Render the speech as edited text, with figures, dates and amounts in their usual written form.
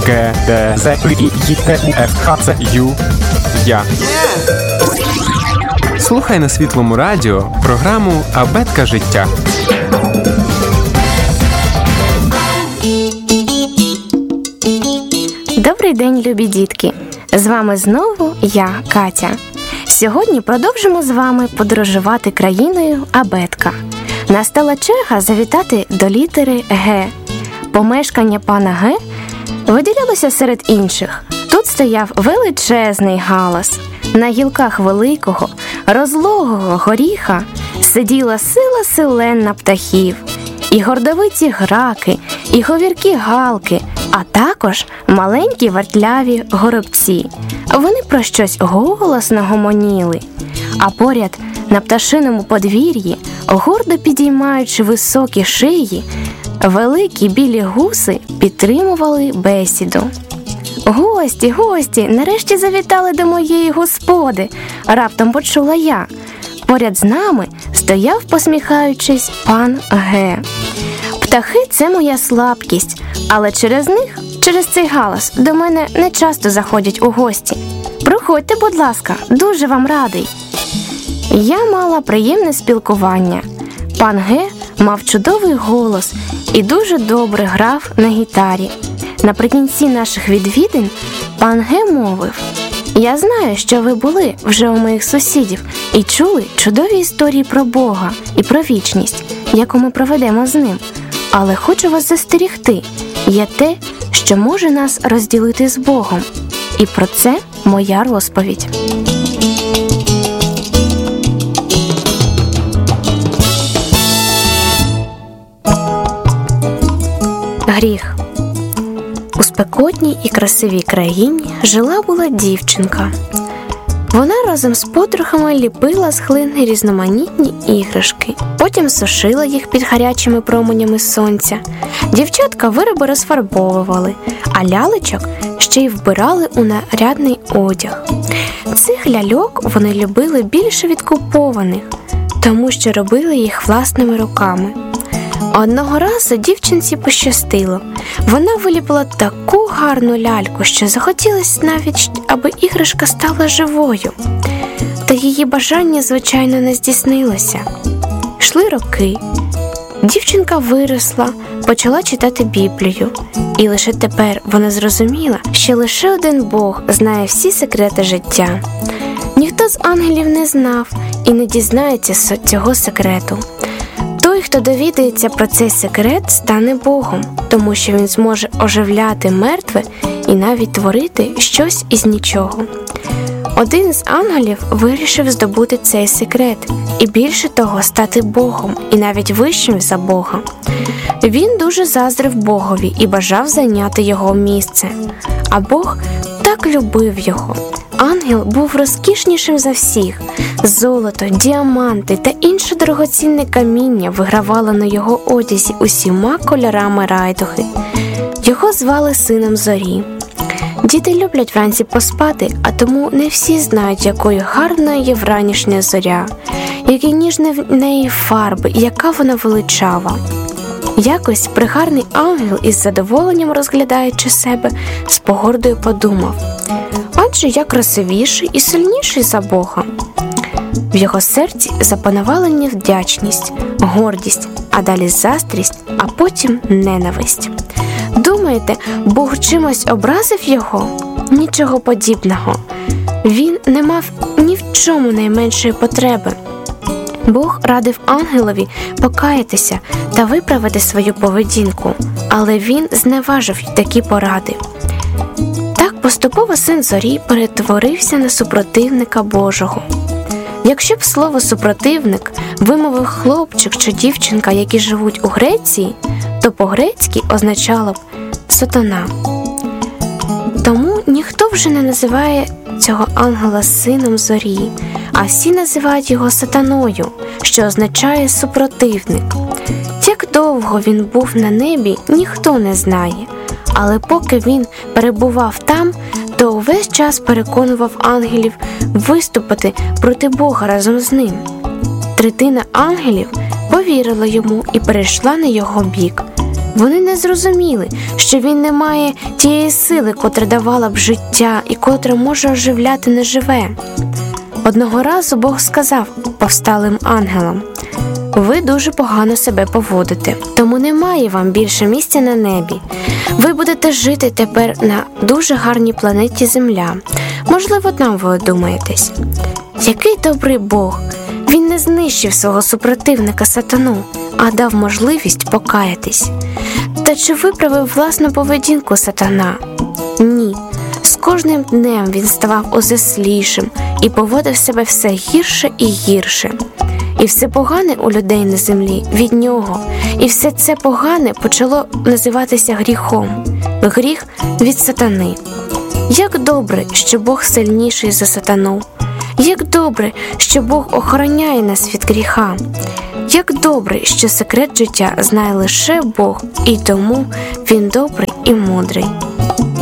Г, Д, З, І, Ф, Х, Ц, Ю, Я. Слухай на Світлому радіо програму «Абетка життя». Добрий день, любі дітки! З вами знову я, Катя. Сьогодні продовжимо з вами подорожувати країною Абетка. Настала черга завітати до літери Г. Помешкання пана Г виділялося серед інших. Тут стояв величезний галас. На гілках великого, розлогого горіха сиділа сила селенна птахів, і гордовиті граки, і говіркі галки, а також маленькі вертляві горобці. Вони про щось голосно гомоніли. А поряд на пташиному подвір'ї, гордо підіймаючи високі шиї, великі білі гуси підтримували бесіду. Гості, нарешті завітали до моєї господи, раптом почула я. Поряд з нами стояв, посміхаючись, пан Г. Птахи – це моя слабкість, але через цей галас до мене не часто заходять у гості. Проходьте, будь ласка, дуже вам радий. Я мала приємне спілкування. Пан Г мав чудовий голос і дуже добре грав на гітарі. Наприкінці наших відвідин пан Г мовив: «Я знаю, що ви були вже у моїх сусідів і чули чудові історії про Бога і про вічність, яку ми проведемо з ним. Але хочу вас застерігти. Є те, що може нас розділити з Богом. І про це моя розповідь». Гріх. У спекотній і красивій країні жила-була дівчинка. Вона разом з подружками ліпила з глини різноманітні іграшки, потім сушила їх під гарячими променями сонця. Дівчатка вироби розфарбовували, а лялечок ще й вбирали у нарядний одяг. Цих ляльок вони любили більше від купованих, тому що робили їх власними руками. Одного разу дівчинці пощастило. Вона виліпила таку гарну ляльку, що захотілося навіть, аби іграшка стала живою. Та її бажання, звичайно, не здійснилося. Йшли роки. Дівчинка виросла, почала читати Біблію. І лише тепер вона зрозуміла, що лише один Бог знає всі секрети життя. Ніхто з ангелів не знав і не дізнається цього секрету. Той, хто довідається про цей секрет, стане Богом, тому що він зможе оживляти мертве і навіть творити щось із нічого. Один з ангелів вирішив здобути цей секрет і більше того стати Богом і навіть вищим за Бога. Він дуже заздрив Богові і бажав зайняти його місце, а Бог так любив його. Ангел був розкішнішим за всіх. Золото, діаманти та інше дорогоцінне каміння вигравало на його одязі усіма кольорами райдуги. Його звали Сином Зорі. Діти люблять вранці поспати, а тому не всі знають, якою гарною є вранішня зоря, які ніжні в неї фарби і яка вона величава. Якось пригарний ангел із задоволенням розглядаючи себе, з погордою подумав: «Адже я красивіший і сильніший за Бога». В його серці запанувала невдячність, гордість, а далі заздрість, а потім ненависть. Думаєте, Бог чимось образив його? Нічого подібного. Він не мав ні в чому найменшої потреби. Бог радив ангелові покаятися та виправити свою поведінку, але він зневажив такі поради. Так поступово Син Зорі перетворився на супротивника Божого. Якщо б слово «супротивник» вимовив хлопчик чи дівчинка, які живуть у Греції, то по-грецьки означало б «сатана». Тому ніхто вже не називає цього ангела Сином Зорі, а всі називають його сатаною, що означає «супротивник». Як довго він був на небі, ніхто не знає, але поки він перебував там, то увесь час переконував ангелів виступити проти Бога разом з ним. Третина ангелів повірила йому і перейшла на його бік. Вони не зрозуміли, що він не має тієї сили, котра давала б життя і котра може оживляти неживе. Одного разу Бог сказав повсталим ангелам: «Ви дуже погано себе поводите, тому немає вам більше місця на небі. Ви будете жити тепер на дуже гарній планеті Земля. Можливо, там ви одумаєтесь». Який добрий Бог! Він не знищив свого супротивника сатану, а дав можливість покаятись. Та чи виправив власну поведінку сатана? Ні. З кожним днем він ставав озеслішим і поводив себе все гірше і гірше. І все погане у людей на землі від нього. І все це погане почало називатися гріхом. Гріх від сатани. Як добре, що Бог сильніший за сатану. Як добре, що Бог охороняє нас від гріха. Як добре, що секрет життя знає лише Бог, і тому Він добрий і мудрий.